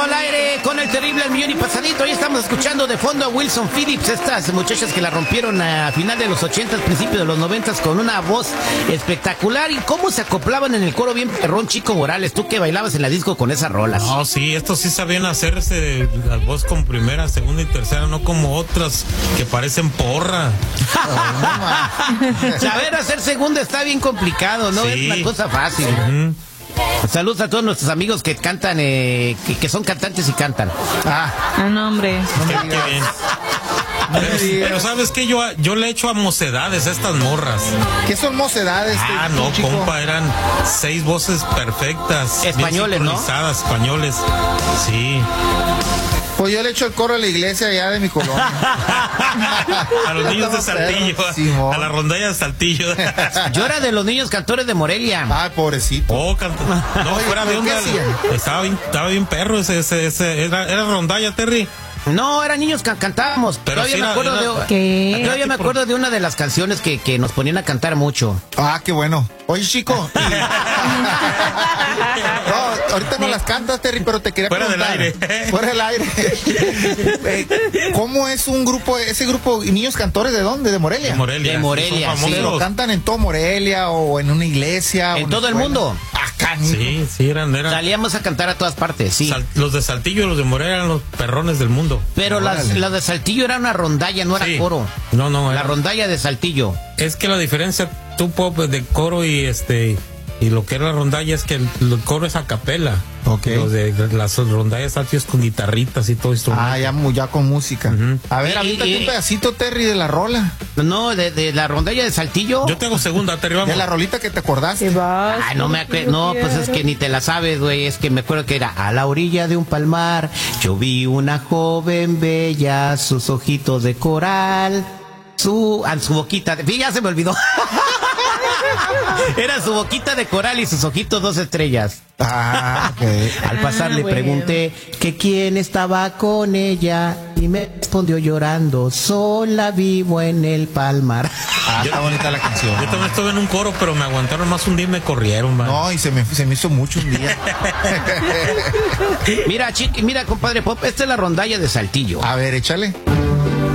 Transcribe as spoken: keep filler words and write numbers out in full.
al aire con el terrible El Millón y Pasadito. Hoy estamos escuchando de fondo a Wilson Phillips, estas muchachas que la rompieron a final de los ochentas, principio de los noventas, con una voz espectacular. Y cómo se acoplaban en el coro bien perrón, Chico Morales, tú que bailabas en la disco con esas rolas. No, sí, estos sí sabían hacerse la voz con primera, segunda y tercera, no como otras que parecen porra. Saber hacer segunda está bien complicado, no Sí. es una cosa fácil. Uh-huh. Saludos a todos nuestros amigos que cantan, eh, que, que son cantantes y cantan. Ah, Ah, no, hombre. Qué, qué bien. Pero, pero sabes que yo, yo le echo a mocedades a estas morras. ¿qué son mocedades? Ah, este, no, chico? compa, eran seis voces perfectas. Españoles, bien ¿no? sincronizadas, españoles. Sí. Pues yo le echo el coro a la iglesia allá de mi colonia. A los niños de Saltillo, Simón. a la rondalla de Saltillo. Yo era de los niños cantores de Morelia. Ay, pobrecito. Oh, canta. No, Oye, fuera de ¿pero qué onda. hacían? Estaba bien, estaba bien perro ese, ese, ese. Era, era rondalla, Terry. No, eran niños que cantábamos. Pero Todavía sí me era- acuerdo era- de... ¿Qué? Todavía me acuerdo de una de las canciones que, que nos ponían a cantar mucho. Ah, qué bueno. Oye, chico. No, ahorita no las cantas, Terry, pero te quería Fuera del preguntar. aire. Fuera del aire. Eh, ¿Cómo es un grupo, ese grupo, niños cantores de dónde? ¿De Morelia? De Morelia. De Morelia, Son sí. Pero famosos. cantan en todo Morelia o en una iglesia. o En una todo el escuela. mundo. Acá, Sí, sí, eran, eran Salíamos a cantar a todas partes, sí. Sal- los de Saltillo y los de Morelia eran los perrones del mundo. Pero las, Órale. las de Saltillo era una rondalla, no era Sí. coro. No, no, La era- rondalla de Saltillo. es que la diferencia tú pop de coro y este y lo que era la rondalla es que el, el coro es a capela. Ok. Los de las rondallas saltillos con guitarritas y todo esto. Ah, ya, mu- ya con música. Ujú. A ver, Y- avítate y- un pedacito, Terry, de la rola. No, de, de la rondalla de Saltillo. Yo tengo segunda, Terry, vamos. De la rolita que te acordaste. Te vas. Ay, no me acuerdo. No, pues es que ni te la sabes, güey. Es que me acuerdo que era a la orilla de un palmar. Yo vi una joven bella, sus ojitos de coral, su, ah, su boquita de... Ya se me olvidó. Era su boquita de coral y sus ojitos dos estrellas. Ah, ok. Al pasar Ah, le bueno. pregunté que quién estaba con ella y me respondió llorando, sola vivo en el palmar. Ah, está bonita la canción. Yo también estuve en un coro, pero me aguantaron más un día y me corrieron, man. No, y se me, se me hizo mucho un día. Mira, chiqui, mira, compadre Pop, esta es la rondalla de Saltillo. A ver, échale.